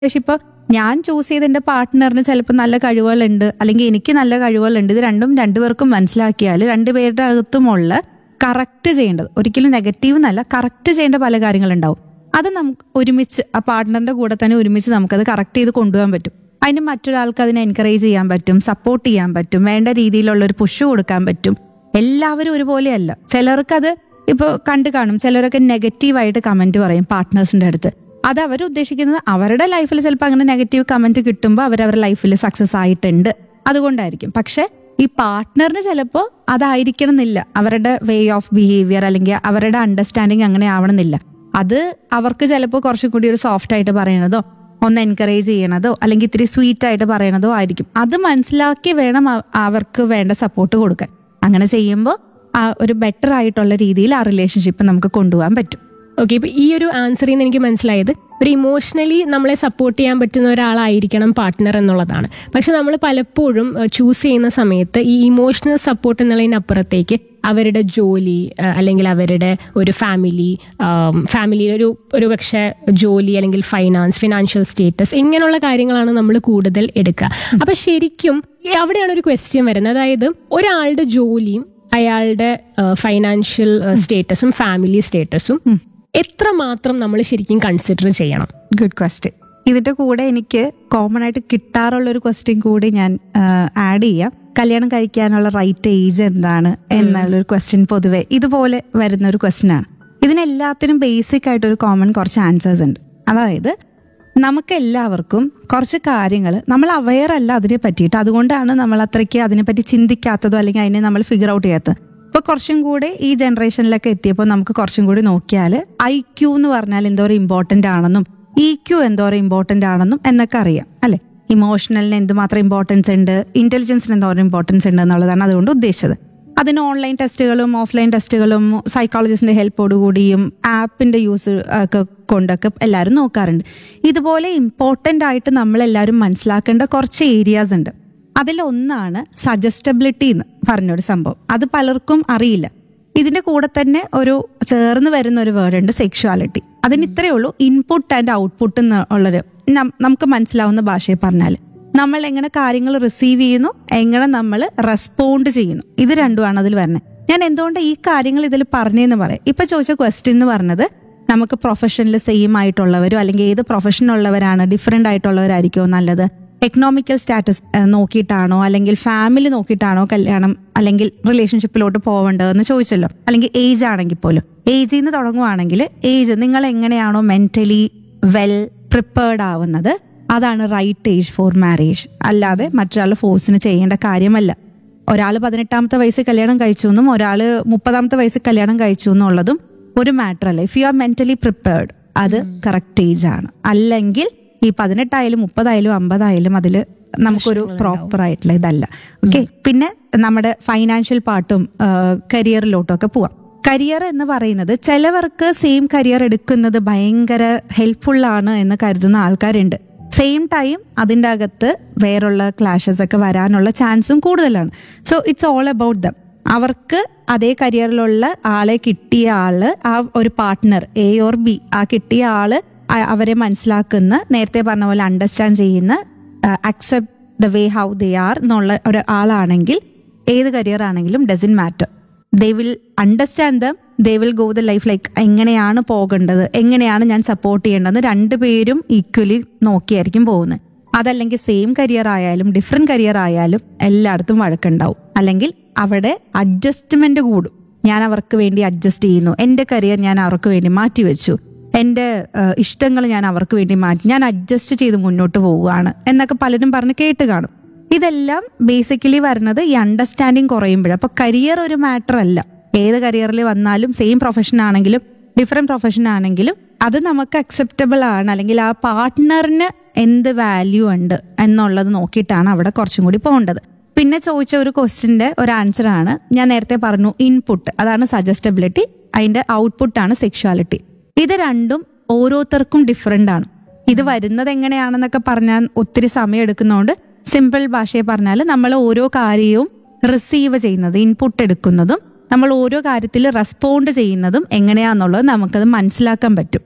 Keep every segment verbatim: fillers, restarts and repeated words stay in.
പക്ഷെ ഇപ്പോൾ ഞാൻ ചൂസ് ചെയ്ത എൻ്റെ പാർട്ട്ണറിന് ചിലപ്പോൾ നല്ല കഴിവുകളുണ്ട്, അല്ലെങ്കിൽ എനിക്ക് നല്ല കഴിവുകളുണ്ട്. ഇത് രണ്ടും രണ്ടുപേർക്കും മനസ്സിലാക്കിയാൽ രണ്ടുപേരുടെ അകത്തുമുള്ള കറക്റ്റ് ചെയ്യേണ്ടത്, ഒരിക്കലും നെഗറ്റീവ് എന്നല്ല, കറക്റ്റ് ചെയ്യേണ്ട പല കാര്യങ്ങളുണ്ടാവും. അത് നമുക്ക് ഒരുമിച്ച് ആ പാർട്ട്ണറിന്റെ കൂടെ തന്നെ ഒരുമിച്ച് നമുക്കത് കറക്റ്റ് ചെയ്ത് കൊണ്ടുപോകാൻ പറ്റും. അതിന് മറ്റൊരാൾക്ക് അതിനെ എൻകറേജ് ചെയ്യാൻ പറ്റും, സപ്പോർട്ട് ചെയ്യാൻ പറ്റും, വേണ്ട രീതിയിലുള്ള ഒരു പുഷ് കൊടുക്കാൻ പറ്റും. എല്ലാവരും ഒരുപോലെയല്ല. ചിലർക്കത് ഇപ്പോൾ കണ്ടു കാണും, ചിലരൊക്കെ നെഗറ്റീവായിട്ട് കമന്റ് പറയും പാർട്ട്നേഴ്സിന്റെ അടുത്ത്. അത് അവർ ഉദ്ദേശിക്കുന്നത് അവരുടെ ലൈഫിൽ ചിലപ്പോൾ അങ്ങനെ നെഗറ്റീവ് കമന്റ് കിട്ടുമ്പോൾ അവർ അവരുടെ ലൈഫിൽ സക്സസ് ആയിട്ടുണ്ട്, അതുകൊണ്ടായിരിക്കും. പക്ഷെ ഈ പാർട്ട്ണറിന് ചിലപ്പോൾ അതായിരിക്കണം എന്നില്ല, അവരുടെ വേ ഓഫ് ബിഹേവിയർ അല്ലെങ്കിൽ അവരുടെ അണ്ടർസ്റ്റാൻഡിങ് അങ്ങനെ ആവണമെന്നില്ല. അത് അവർക്ക് ചിലപ്പോൾ കുറച്ചും കൂടി ഒരു സോഫ്റ്റ് ആയിട്ട് പറയണതോ ഒന്ന് എൻകറേജ് ചെയ്യണതോ അല്ലെങ്കിൽ ഇത്തിരി സ്വീറ്റ് ആയിട്ട് പറയണതോ ആയിരിക്കും. അത് മനസ്സിലാക്കി വേണം അവർക്ക് വേണ്ട സപ്പോർട്ട് കൊടുക്കാൻ. അങ്ങനെ ചെയ്യുമ്പോൾ ആ ഒരു ബെറ്റർ ആയിട്ടുള്ള രീതിയിൽ ആ റിലേഷൻഷിപ്പ് നമുക്ക് കൊണ്ടുപോകാൻ പറ്റും. ഓക്കെ, ഇപ്പൊ ഈ ഒരു ആൻസറിൽ നിന്ന് എനിക്ക് മനസ്സിലായത് ഒരു ഇമോഷണലി നമ്മളെ സപ്പോർട്ട് ചെയ്യാൻ പറ്റുന്ന ഒരാളായിരിക്കണം പാർട്ട്ണർ എന്നുള്ളതാണ്. പക്ഷെ നമ്മൾ പലപ്പോഴും ചൂസ് ചെയ്യുന്ന സമയത്ത് ഈ ഇമോഷണൽ സപ്പോർട്ട് എന്നുള്ളതിനപ്പുറത്തേക്ക് അവരുടെ ജോലി അല്ലെങ്കിൽ അവരുടെ ഒരു ഫാമിലി ഫാമിലി ഒരു ഒരു പക്ഷേ ജോലി അല്ലെങ്കിൽ ഫൈനാൻസ് ഫിനാൻഷ്യൽ സ്റ്റേറ്റസ് ഇങ്ങനെയുള്ള കാര്യങ്ങളാണ് നമ്മൾ കൂടുതൽ എടുക്കുക. അപ്പൊ ശരിക്കും അവിടെയാണ് ഒരു ക്വസ്റ്റ്യൻ വരുന്നത്. അതായത് ഒരാളുടെ ജോലിയും അയാളുടെ ഫൈനാൻഷ്യൽ സ്റ്റേറ്റസും ഫാമിലി സ്റ്റേറ്റസും എത്രമാത്രം നമ്മൾ ശരിക്കും കൺസിഡർ ചെയ്യണം? Good question. ഇതിന്റെ കൂടെ എനിക്ക് കോമൺ ആയിട്ട് കിട്ടാറുള്ള ഒരു ക്വസ്റ്റ്യൻ കൂടി ഞാൻ ആഡ് ചെയ്യാം. കല്യാണം കഴിക്കാനുള്ള റൈറ്റ് ഏജ് എന്താണ് എന്നുള്ളൊരു ക്വസ്റ്റ്യൻ പൊതുവെ ഇതുപോലെ വരുന്ന ഒരു ക്വസ്റ്റ്യൻ ആണ്. ഇതിനെല്ലാത്തിനും ബേസിക് ആയിട്ടൊരു കോമൺ കുറച്ച് ആൻസേഴ്സ് ഉണ്ട്. അതായത് നമുക്ക് എല്ലാവർക്കും കുറച്ച് കാര്യങ്ങൾ നമ്മൾ അവെയർ അല്ല അതിനെ പറ്റിയിട്ട്, അതുകൊണ്ടാണ് നമ്മൾ അത്രയ്ക്ക് അതിനെപ്പറ്റി ചിന്തിക്കാത്തതോ അല്ലെങ്കിൽ അതിനെ നമ്മൾ ഫിഗർ ഔട്ട് ചെയ്യാത്തത്. ഇപ്പോൾ കുറച്ചും കൂടി ഈ ജനറേഷനിലൊക്കെ എത്തിയപ്പോൾ നമുക്ക് കുറച്ചും കൂടി നോക്കിയാൽ ഐ ക്യൂ എന്ന് പറഞ്ഞാൽ എന്തോരം ഇമ്പോർട്ടൻ്റ് ആണെന്നും ഇ ക്യൂ എന്തോരം ഇമ്പോർട്ടൻ്റ് ആണെന്നും എന്നൊക്കെ അറിയാം അല്ലെ. ഇമോഷണലിന് എന്തുമാത്രം ഇമ്പോർട്ടൻസ് ഉണ്ട്, ഇന്റലിജൻസിന് എന്തോരം ഇമ്പോർട്ടൻസ് ഉണ്ട് എന്നുള്ളതാണ് അതുകൊണ്ട് ഉദ്ദേശിച്ചത്. അതിന് ഓൺലൈൻ ടെസ്റ്റുകളും ഓഫ്ലൈൻ ടെസ്റ്റുകളും സൈക്കോളജിസ്റ്റിന്റെ ഹെൽപ്പോടുകൂടിയും ആപ്പിന്റെ യൂസ് ഒക്കെ കൊണ്ടൊക്കെ എല്ലാവരും നോക്കാറുണ്ട്. ഇതുപോലെ ഇമ്പോർട്ടൻ്റ് ആയിട്ട് നമ്മളെല്ലാവരും മനസ്സിലാക്കേണ്ട കുറച്ച് ഏരിയാസ് ഉണ്ട്. അതിലൊന്നാണ് സജസ്റ്റബിലിറ്റി എന്ന് പറഞ്ഞൊരു സംഭവം. അത് പലർക്കും അറിയില്ല. ഇതിന്റെ കൂടെ തന്നെ ഒരു ചേർന്ന് വരുന്ന ഒരു വേർഡ് ഉണ്ട്, സെക്ഷുവാലിറ്റി. അതിന് ഇത്രയേ ഉള്ളൂ, ഇൻപുട്ട് ആൻഡ് ഔട്ട്പുട്ട് എന്നുള്ളൊരു നമുക്ക് മനസ്സിലാവുന്ന ഭാഷയിൽ പറഞ്ഞാൽ നമ്മൾ എങ്ങനെ കാര്യങ്ങൾ റിസീവ് ചെയ്യുന്നു, എങ്ങനെ നമ്മൾ റെസ്പോണ്ട് ചെയ്യുന്നു, ഇത് രണ്ടുമാണ് അതിൽ വരുന്നത്. ഞാൻ എന്തുകൊണ്ട് ഈ കാര്യങ്ങൾ ഇതിൽ പറഞ്ഞതെന്ന് പറയാം. ഇപ്പൊ ചോദിച്ച ക്വസ്റ്റ്യൻ എന്ന് പറഞ്ഞത് നമുക്ക് പ്രൊഫഷനിൽ സെയിം ആയിട്ടുള്ളവരോ അല്ലെങ്കിൽ ഏത് പ്രൊഫഷനുള്ളവരാണ് ഡിഫറെൻ്റ് ആയിട്ടുള്ളവരായിരിക്കുമോ നല്ലത്, എക്കണോമിക്കൽ സ്റ്റാറ്റസ് നോക്കിയിട്ടാണോ അല്ലെങ്കിൽ ഫാമിലി നോക്കിയിട്ടാണോ കല്യാണം അല്ലെങ്കിൽ റിലേഷൻഷിപ്പിലോട്ട് പോവേണ്ടതെന്ന് ചോദിച്ചല്ലോ. അല്ലെങ്കിൽ ഏജ് ആണെങ്കിൽ പോലും ഏജിൽ നിന്ന് തുടങ്ങുവാണെങ്കിൽ ഏജ് നിങ്ങൾ എങ്ങനെയാണോ മെന്റലി വെൽ പ്രിപ്പേർഡ് ആവുന്നത് അതാണ് റൈറ്റ് ഏജ് ഫോർ മാരേജ്. അല്ലാതെ മറ്റൊരാൾ ഫോഴ്സിന് ചെയ്യേണ്ട കാര്യമല്ല. ഒരാൾ പതിനെട്ടാമത്തെ വയസ്സിൽ കല്യാണം കഴിച്ചു എന്നും ഒരാൾ മുപ്പതാമത്തെ വയസ്സിൽ കല്യാണം കഴിച്ചു എന്നുള്ളതും ഒരു മാറ്റർ അല്ല. If you are mentally prepared അത് കറക്റ്റ് ഏജ് ആണ്. അല്ലെങ്കിൽ ഈ പതിനെട്ടായാലും മുപ്പതായാലും അമ്പതായാലും അതിൽ നമുക്കൊരു പ്രോപ്പർ ആയിട്ടുള്ള ഇതല്ല. ഓക്കെ, പിന്നെ നമ്മുടെ ഫൈനാൻഷ്യൽ പാർട്ടും കരിയറിലോട്ടും ഒക്കെ പോവാം. കരിയർ എന്ന് പറയുന്നത് ചിലവർക്ക് സെയിം കരിയർ എടുക്കുന്നത് ഭയങ്കര ഹെൽപ്ഫുള്ളാണ് എന്ന് കരുതുന്ന ആൾക്കാരുണ്ട്. സെയിം ടൈം അതിൻ്റെ അകത്ത് വേറുള്ള ക്ലാഷസ് ഒക്കെ വരാനുള്ള ചാൻസും കൂടുതലാണ്. So it's all about them. അവർക്ക് അതേ കരിയറിലുള്ള ആളെ കിട്ടിയ ആള്, ആ ഒരു പാർട്ട്ണർ എ ഓർ ബി, ആ കിട്ടിയ ആള് അവരെ മനസ്സിലാക്കുന്ന, നേരത്തെ പറഞ്ഞ പോലെ അണ്ടർസ്റ്റാൻഡ് ചെയ്യുന്ന, accept the way how they are എന്നുള്ള ഒരാളാണെങ്കിൽ ഏത് കരിയർ ആണെങ്കിലും doesn't matter. They will understand dum, they will go the life like എങ്ങനെയാണ് പോകേണ്ടത്, എങ്ങനെയാണ് ഞാൻ സപ്പോർട്ട് ചെയ്യേണ്ടത്, രണ്ടുപേരും ഈക്വലി നോക്കിയായിരിക്കും പോകുന്നത്. അതല്ലെങ്കിൽ സെയിം കരിയർ ആയാലും ഡിഫറെന്റ് കരിയർ ആയാലും എല്ലായിടത്തും വഴക്കുണ്ടാവും. അല്ലെങ്കിൽ അവിടെ അഡ്ജസ്റ്റ്മെന്റ് കൂടും. ഞാൻ അവർക്ക് വേണ്ടി അഡ്ജസ്റ്റ് ചെയ്യുന്നു, എൻ്റെ കരിയർ ഞാൻ അവർക്ക് വേണ്ടി മാറ്റി വെച്ചു, എൻ്റെ ഇഷ്ടങ്ങൾ ഞാൻ അവർക്ക് വേണ്ടി മാറ്റി, ഞാൻ അഡ്ജസ്റ്റ് ചെയ്ത് മുന്നോട്ട് പോവുകയാണ് എന്നൊക്കെ പലരും പറഞ്ഞ് കേട്ട് കാണും. ഇതെല്ലാം ബേസിക്കലി വരുന്നത് ഈ അണ്ടർസ്റ്റാൻഡിങ് കുറയുമ്പോഴാണ്. അപ്പൊ കരിയർ ഒരു മാറ്റർ അല്ല. ഏത് കരിയറിൽ വന്നാലും സെയിം പ്രൊഫഷൻ ആണെങ്കിലും ഡിഫറെന്റ് പ്രൊഫഷൻ ആണെങ്കിലും അത് നമുക്ക് അക്സെപ്റ്റബിൾ ആണ്, അല്ലെങ്കിൽ ആ പാർട്ട്ണറിന് എന്ത് വാല്യൂ ഉണ്ട് എന്നുള്ളത് നോക്കിയിട്ടാണ് അവിടെ കുറച്ചും കൂടി പോകേണ്ടത്. പിന്നെ ചോദിച്ച ഒരു ക്വസ്റ്റ്യന്റെ ഒരു ആൻസർ ആണ് ഞാൻ നേരത്തെ പറഞ്ഞു, ഇൻപുട്ട് അതാണ് സജസ്റ്റബിലിറ്റി, അതിന്റെ ഔട്ട്പുട്ടാണ് സെക്ഷുവാലിറ്റി. ഇത് രണ്ടും ഓരോരുത്തർക്കും ഡിഫറെന്റ് ആണ്. ഇത് വരുന്നത് എങ്ങനെയാണെന്നൊക്കെ പറഞ്ഞാൽ ഒത്തിരി സമയം എടുക്കുന്നതുകൊണ്ട് സിമ്പിൾ ഭാഷയെ പറഞ്ഞാൽ നമ്മൾ ഓരോ കാര്യവും റിസീവ് ചെയ്യുന്നത്, ഇൻപുട്ട് എടുക്കുന്നതും നമ്മൾ ഓരോ കാര്യത്തിൽ റെസ്പോണ്ട് ചെയ്യുന്നതും എങ്ങനെയാണെന്നുള്ളത് നമുക്കത് മനസ്സിലാക്കാൻ പറ്റും.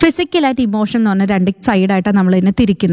ഫിസിക്കലായിട്ട് ഇമോഷൻ എന്ന് പറഞ്ഞ രണ്ട് സൈഡായിട്ടാണ് നമ്മൾ ഇതിനെ തിരിക്കുന്നത്.